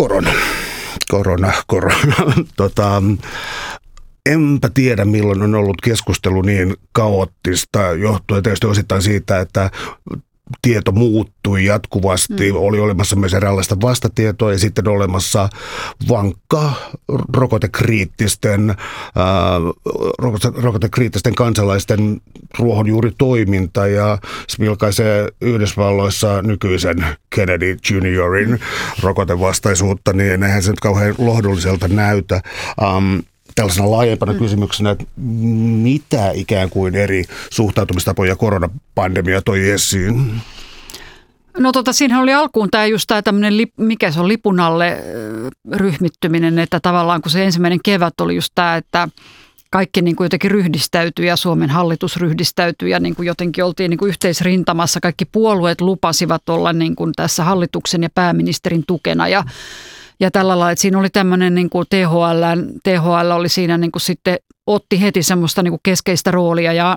Korona. Enpä tiedä, milloin on ollut keskustelu niin kaoottista, johtuen tietysti osittain siitä, että tieto muuttui jatkuvasti. Oli olemassa myös eräänlaista vastatietoa ja sitten olemassa vankka rokotekriittisten kansalaisten ruohonjuuritoiminta, ja se vilkaisee Yhdysvalloissa nykyisen Kennedy Juniorin rokotevastaisuutta, niin eihän se nyt kauhean lohdulliselta näytä. Tällaisena laajempana kysymyksenä, että mitä ikään kuin eri suhtautumistapoja koronapandemia toi esiin? No siinähän oli alkuun tämä tämmöinen, mikä se on, lipun alle ryhmittyminen, että tavallaan kun se ensimmäinen kevät oli just tämä, että kaikki niin kuin jotenkin ryhdistäytyi ja Suomen hallitus ryhdistäytyi ja niin kuin jotenkin oltiin niin kuin yhteisrintamassa. Kaikki puolueet lupasivat olla niin kuin tässä hallituksen ja pääministerin tukena ja tällä lailla, että siinä oli tämmöinen niin kuin THL oli siinä niin kuin sitten otti heti semmoista niin kuin keskeistä roolia ja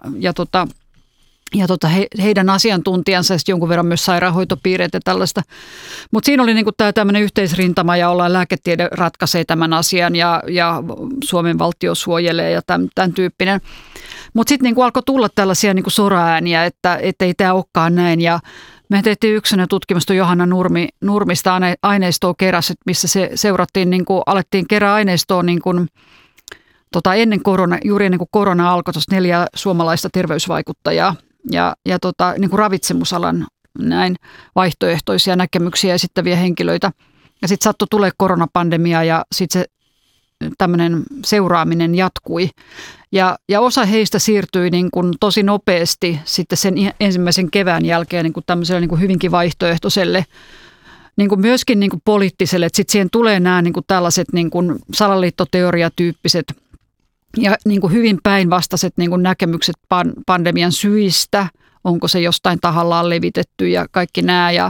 heidän asiantuntijansa ja jonkun verran myös sairaanhoitopiireet ja tällaista. Mutta siinä oli niin kuin tämä tämmöinen yhteisrintama ja ollaan lääketiede ratkaisee tämän asian ja Suomen valtio suojelee ja tämän tyyppinen. Mutta sitten niin kuin alkoi tulla tällaisia niin kuin soraääniä, että ei tämä olekaan näin ja me tehtiin yksinä tutkimusta Johanna Nurmista aineistoa keräsi, missä se seurattiin, niin kuin, alettiin kerää aineistoa niin kuin, ennen juuri ennen kuin korona alkoi, 4 suomalaista terveysvaikuttajaa ja niin kuin ravitsemusalan näin vaihtoehtoisia näkemyksiä esittäviä henkilöitä. Ja sitten sattui tulee koronapandemia ja sitten se tämmöinen seuraaminen jatkui. Ja osa heistä siirtyi niin kuin tosi nopeasti sitten sen ensimmäisen kevään jälkeen niin kuin tämmöiselle niin kuin hyvinkin vaihtoehtoiselle, niin kuin myöskin niin kuin poliittiselle. Sitten siihen tulee nämä niin kuin tällaiset niin kuin salaliittoteoriatyyppiset ja niin kuin hyvin päinvastaiset niin kuin näkemykset pandemian syistä. Onko se jostain tahallaan levitetty ja kaikki nämä ja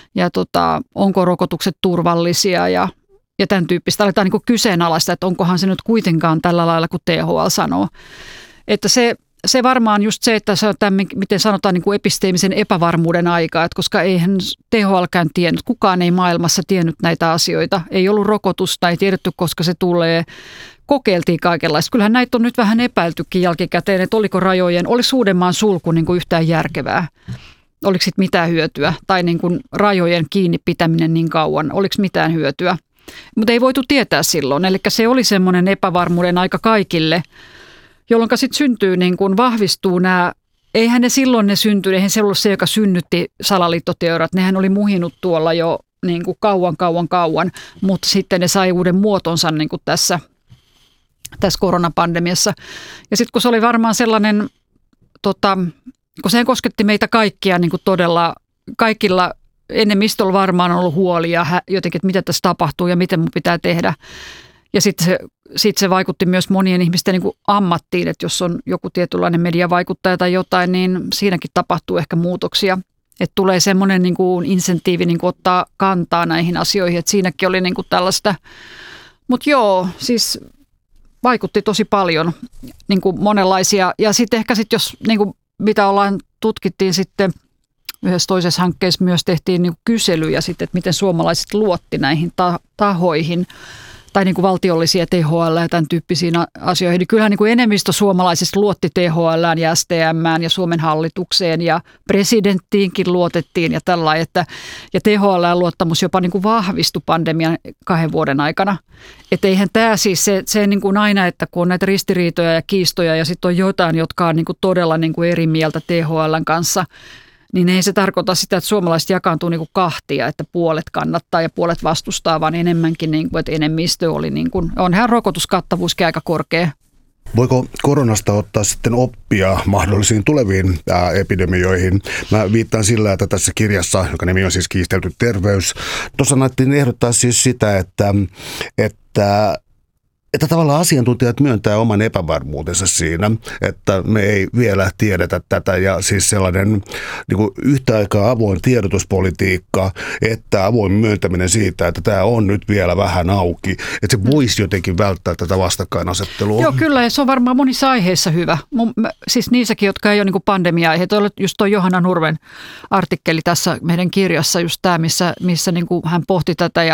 onko rokotukset turvallisia ja tämän tyyppistä. Aletaan niin kuin kyseenalaista, että onkohan se nyt kuitenkaan tällä lailla kuin THL sanoo. Että se varmaan just se, että se on tämän, miten sanotaan niin kuin episteemisen epävarmuuden aika, että koska eihän THLkään tiennyt, kukaan ei maailmassa tiennyt näitä asioita. Ei ollut rokotusta, ei tiedetty, koska se tulee. Kokeiltiin kaikenlaista. Kyllähän näitä on nyt vähän epäiltykin jälkikäteen, että oliko Uudenmaan sulku niin kuin yhtään järkevää. Oliko sitten mitään hyötyä? Tai niin kuin rajojen kiinni pitäminen niin kauan, oliko mitään hyötyä? Mutta ei voitu tietää silloin. Eli se oli semmoinen epävarmuuden aika kaikille, jolloin sitten syntyy, niin kuin vahvistuu nämä, eihän ne silloin ne syntynyt, eihän se ollut se, joka synnytti salaliittoteoriat. Nehän oli muhinut tuolla jo niin kuin kauan, mutta sitten ne sai uuden muotonsa niin kuin tässä koronapandemiassa. Ja sitten kun se oli varmaan sellainen, kun se kosketti meitä kaikkia niin kuin todella, kaikilla enemmistöllä varmaan on ollut huolia jotenkin, että mitä tässä tapahtuu ja miten mun pitää tehdä. Ja sitten se vaikutti myös monien ihmisten niin kuin ammattiin, että jos on joku tietynlainen mediavaikuttaja tai jotain, niin siinäkin tapahtuu ehkä muutoksia. Että tulee semmoinen niin kuin insentiivi niin kuin ottaa kantaa näihin asioihin, että siinäkin oli niin kuin tällaista. Mutta joo, siis vaikutti tosi paljon niin kuin monenlaisia. Ja sitten ehkä sitten jos, niin kuin mitä tutkittiin sitten, yhdessä toisessa hankkeessa myös tehtiin niin kuin kyselyjä sitten, että miten suomalaiset luotti näihin tahoihin tai niin kuin valtiollisia THL ja tämän tyyppisiin asioihin. Niin kyllähän niin kuin enemmistö suomalaisista luotti THLään ja STMään ja Suomen hallitukseen ja presidenttiinkin luotettiin ja tällainen. Ja THL:n luottamus jopa niin kuin vahvistui pandemian 2 vuoden aikana. Että eihän tämä siis se niin kuin aina, että kun on näitä ristiriitoja ja kiistoja ja sitten on jotain, jotka on niin kuin todella niin kuin eri mieltä THL:n kanssa, niin ei se tarkoita sitä, että suomalaiset jakaantuu niin kuin kahtia, että puolet kannattaa ja puolet vastustaa, vaan enemmänkin, niin kuin, että enemmistö oli, niin kuin, onhan rokotuskattavuuskin aika korkea. Voiko koronasta ottaa sitten oppia mahdollisiin tuleviin epidemioihin? Mä viittaan sillä, että tässä kirjassa, joka nimi on siis Kiistelty terveys, tuossa annettiin ehdottaa siis sitä, että tavallaan asiantuntijat myöntää oman epävarmuutensa siinä, että me ei vielä tiedetä tätä ja siis sellainen niin kuin yhtä aikaa avoin tiedotuspolitiikka, että avoin myöntäminen siitä, että tämä on nyt vielä vähän auki, että se voisi jotenkin välttää tätä vastakkainasettelua. Joo, kyllä ja se on varmaan monissa aiheissa hyvä. Siis niissäkin, jotka ei ole niin kuin pandemia-aiheita, just tuo Johanna Nurmen artikkeli tässä meidän kirjassa, just tämä, missä niin kuin hän pohti tätä